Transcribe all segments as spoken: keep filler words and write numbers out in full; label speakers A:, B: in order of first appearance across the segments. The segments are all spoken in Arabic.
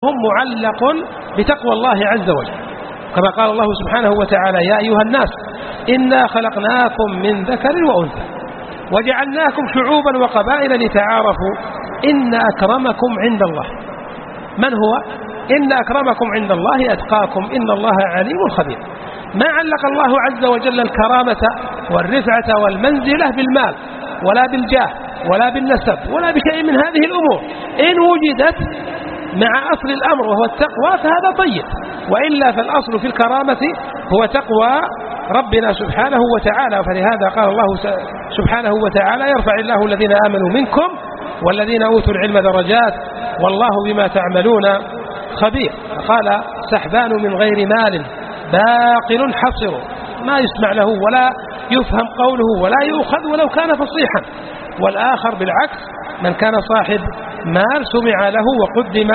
A: معلق بتقوى الله عز وجل، كما قال الله سبحانه وتعالى: يا أيها الناس إنا خلقناكم من ذكر وأنثى وجعلناكم شعوبا وقبائل لتعارفوا إن أكرمكم عند الله. من هو؟ إن أكرمكم عند الله أتقاكم إن الله عليم خبير. ما علق الله عز وجل الكرامة والرفعة والمنزلة بالمال ولا بالجاه ولا بالنسب ولا بشيء من هذه الأمور. إن وجدت مع أصل الأمر وهو التقوى فهذا طيب، وإلا فالأصل في الكرامة هو تقوى ربنا سبحانه وتعالى. فلهذا قال الله سبحانه وتعالى: يرفع الله الذين آمنوا منكم والذين أوتوا العلم درجات والله بما تعملون خبير. قال: سحبان من غير مال باقل حصر، ما يسمع له ولا يفهم قوله ولا يؤخذ ولو كان فصيحا. والآخر بالعكس، من كان صاحب مال سمع له وقدم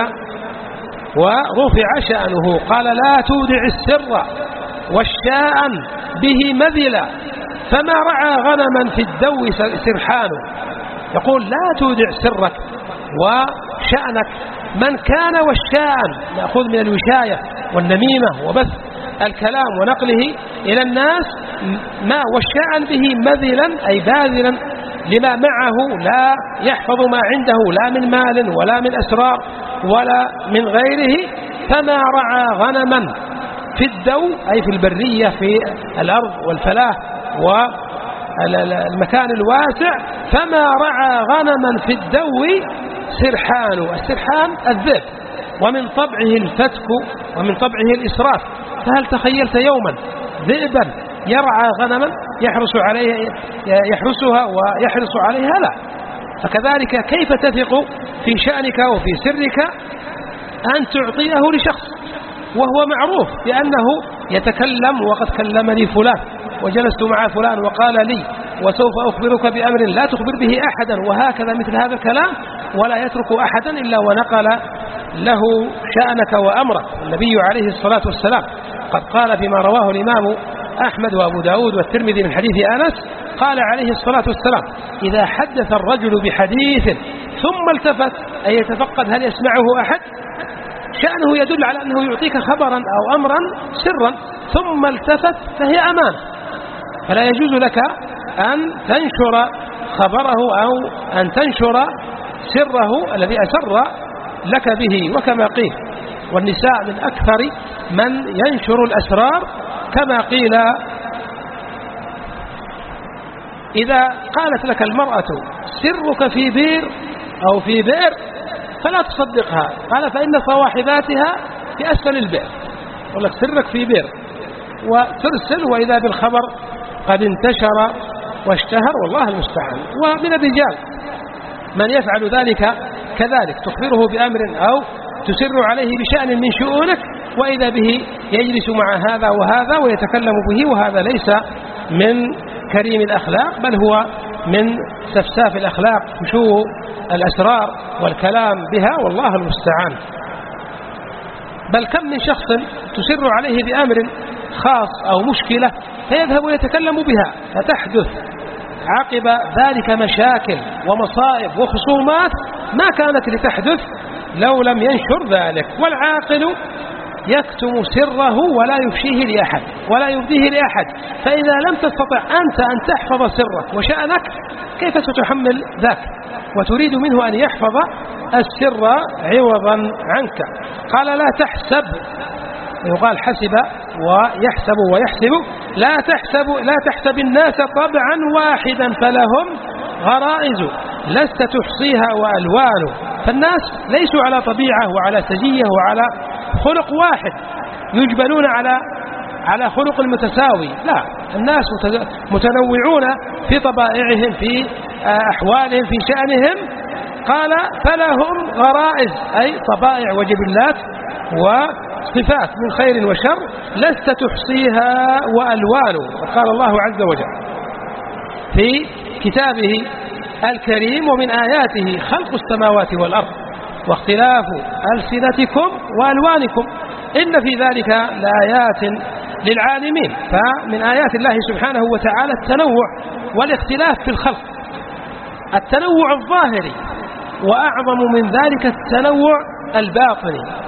A: ورفع شأنه. قال: لا تودع السر والشاء به مذلا فما رعى غنما في الدو سرحان. يقول: لا تودع سرك وشأنك. من كان وشاء نأخذ من الوشاية والنميمة وبث الكلام ونقله إلى الناس، ما وشاء به مذلا أي باذلا لما معه، لا يحفظ ما عنده لا من مال ولا من أسرار ولا من غيره. فما رعى غنما في الدو أي في البرية في الأرض والفلاح والمكان الواسع، فما رعى غنما في الدو سرحان. السرحان الذئب، ومن طبعه الفتك ومن طبعه الإسراف. فهل تخيلت يوما ذئبا يرعى غنما يحرس عليها يحرسها ويحرص عليها؟ لا. فكذلك كيف تثق في شأنك وفي سرك أن تعطيه لشخص وهو معروف بأنه يتكلم وقد كلمني فلان وجلست مع فلان وقال لي وسوف أخبرك بأمر لا تخبر به أحدا، وهكذا مثل هذا الكلام، ولا يترك أحدا إلا ونقل له شأنك وأمرك. النبي عليه الصلاة والسلام قد قال فيما رواه الإمام أحمد وأبو داود والترمذي من حديث أنس، قال عليه الصلاة والسلام: إذا حدث الرجل بحديث ثم التفت أي يتفقد هل يسمعه أحد، شأنه يدل على أنه يعطيك خبرا أو أمرا سرا، ثم التفت فهي أمان. فلا يجوز لك أن تنشر خبره أو أن تنشر سره الذي أسر لك به. وكما قيل: والنساء من أكثر من ينشر الأسرار، كما قيل: إذا قالت لك المرأة سرك في بير أو في بئر فلا تصدقها، قال: فإن صواحباتها في أسفل البئر. يقول لك سرك في بئر وترسل وإذا بالخبر قد انتشر واشتهر، والله المستعان. ومن الرجال من يفعل ذلك كذلك، تخبره بأمر أو تسر عليه بشأن من شؤونك وإذا به يجلس مع هذا وهذا ويتكلم به، وهذا ليس من كريم الأخلاق، بل هو من سفساف الأخلاق، فشو الأسرار والكلام بها، والله المستعان. بل كم من شخص تسر عليه بأمر خاص أو مشكلة فيذهب ويتكلم بها، فتحدث عقب ذلك مشاكل ومصائب وخصومات ما كانت لتحدث لو لم ينشر ذلك. والعاقل يكتم سره ولا يفشيه لأحد ولا يبديه لأحد. فإذا لم تستطع أنت أن تحفظ سرك وشأنك، كيف ستحمل ذاك وتريد منه أن يحفظ السر عوضا عنك؟ قال: لا تحسب، يقال حسب ويحسب ويحسب، لا تحسب لا تحسب الناس طبعا واحدا فلهم غرائز لست تحصيها وألوان. فالناس ليسوا على طبيعة وعلى سجية وعلى خلق واحد يجبلون على على خلق المتساوي، لا، الناس متنوعون في طبائعهم في أحوالهم في شأنهم. قال: فلهم غرائز أي طبائع وجبلات وصفات من خير وشر لست تحصيها وألوان. وقال الله عز وجل في كتابه الكريم: ومن آياته خلق السماوات والأرض واختلاف ألسنتكم وألوانكم إن في ذلك لآيات للعالمين. فمن آيات الله سبحانه وتعالى التنوع والاختلاف في الخلق، التنوع الظاهري، وأعظم من ذلك التنوع الباطني.